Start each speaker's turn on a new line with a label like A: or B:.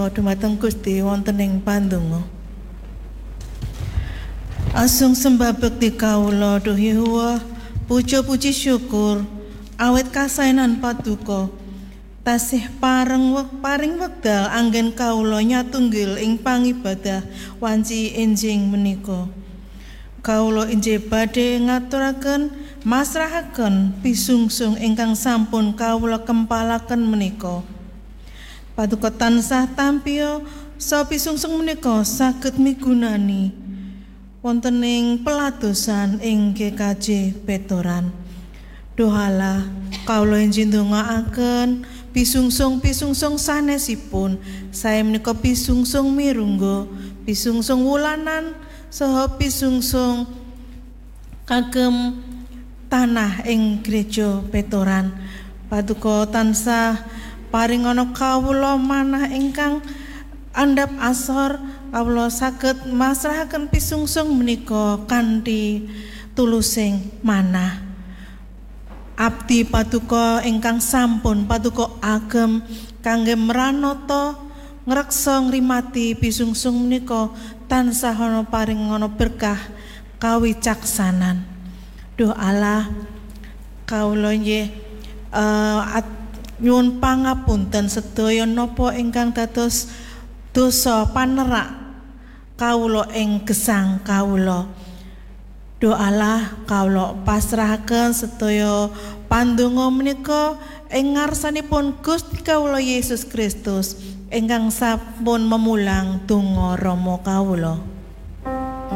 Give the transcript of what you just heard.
A: menika dumateng Gusti wonten ing pandonga. Asung sembah bekti kawula Duh Yehuwa, puja puji syukur awet kasainan paduka tasih paring wekdal anggen kawula nyatunggil ing pangibadah wanci enjing menika. Kawula injih badhe ngaturaken masrahaken pisungsung ingkang sampun kawula kempalaken menika. Paduka tansah tampya saha pisungsung menika saged migunani wonten ing peladosan ing GKJ Petoran. Duh Allah, kawula injih ndongaaken pisungsung sanesipun sae menika pisungsung mirungga, pisungsung wulanan saha pisungsung kagem tanah ing Gereja Petoran. Paduka tansah paringana kawula manah ingkang andhap asor, kawula saged masrahaken pisungsung menika kanthi tulusing manah. Abdi paduka ingkang sampun paduka agem kangge mranata ngreksa ngrimati pisungsung menika tansah ana paringana berkah kawicaksanan. Duh Allah, kawula nggih nyuwun pangapunten sedaya napa ingkang dados dosa panerak kawula ing gesang kawula. Duh Allah, kawula pasrahaken sedaya pandonga menika ing ngarsanipun Gusti kawula Yesus Kristus ingkang sampun memulang donga Rama kawula.